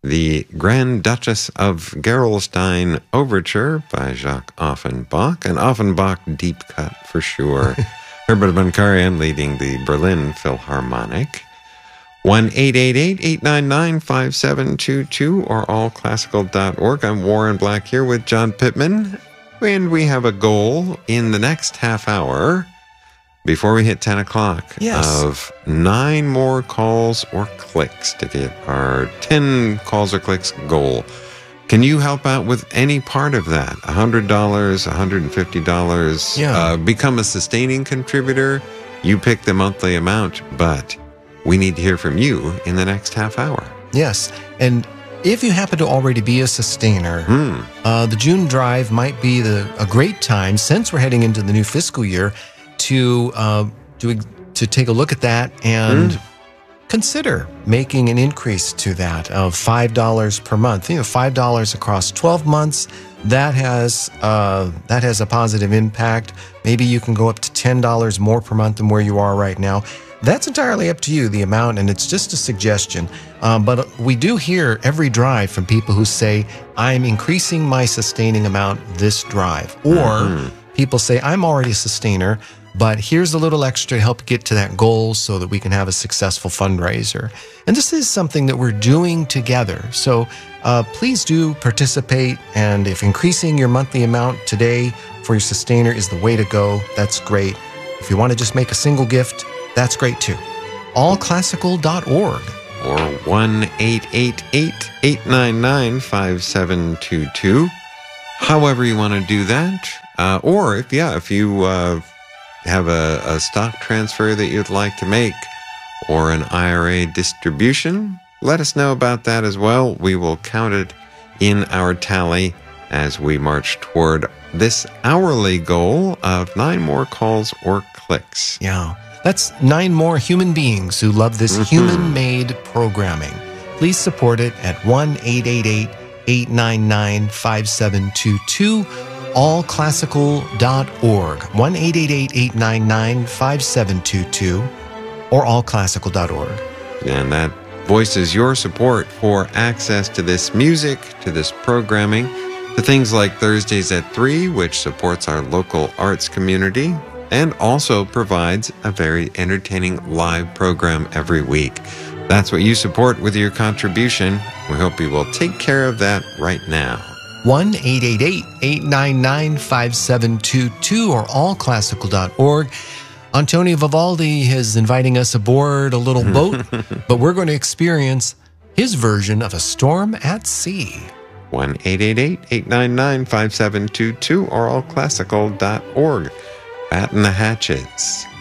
the Grand Duchess of Gerolstein Overture by Jacques Offenbach, an Offenbach deep cut for sure. Herbert Bunkarian leading the Berlin Philharmonic. 1-888-899-5722 or allclassical.org. I'm Warren Black here with John Pittman, and we have a goal in the next half hour before we hit 10 o'clock of 9 more calls or clicks to get our 10 calls or clicks goal. Can you help out with any part of that? $100, $150? Become a sustaining contributor. You pick the monthly amount, but we need to hear from you in the next half hour. Yes, and if you happen to already be a sustainer, the June Drive might be a great time, since we're heading into the new fiscal year, to take a look at that and consider making an increase to that of $5 per month. $5 across 12 months. That has a positive impact. Maybe you can go up to $10 more per month than where you are right now. That's entirely up to you, the amount, and it's just a suggestion. But we do hear every drive from people who say, I'm increasing my sustaining amount this drive. Or people say, I'm already a sustainer, but here's a little extra to help get to that goal so that we can have a successful fundraiser. And this is something that we're doing together. So please do participate. And if increasing your monthly amount today for your sustainer is the way to go, that's great. If you want to just make a single gift, that's great too. Allclassical.org. Or 1-888-899-5722. However you want to do that. Or if you have a stock transfer that you'd like to make or an IRA distribution, let us know about that as well. We will count it in our tally as we march toward this hourly goal of 9 more calls or clicks. Yeah, that's 9 more human beings who love this human-made programming. Please support it at 1-888-899-5722. allclassical.org, 1-888-899-5722, or allclassical.org. And that voices your support for access to this music, to this programming, to things like Thursdays at 3, which supports our local arts community, and also provides a very entertaining live program every week. That's what you support with your contribution. We hope you will take care of that right now. 1-888-899-5722 or allclassical.org. Antonio Vivaldi is inviting us aboard a little boat, but we're going to experience his version of A Storm at Sea. 1-888-899-5722 or allclassical.org. Batten the hatches.